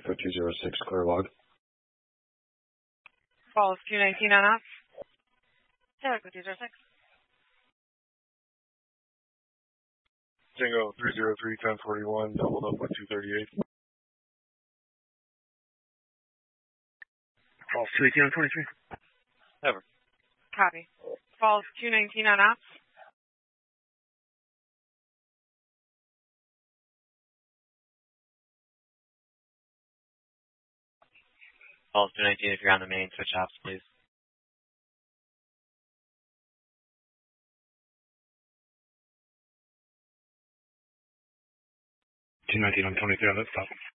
for 206 clear log. Falls 219 on ops. Taylor for 206. Tango 303 1041, doubled up with 238. Falls 218 on 23. Ever. Copy. Falls 219 on ops. Falls 219, if you're on the main, switch ops, please. 219 on 23, let's stop.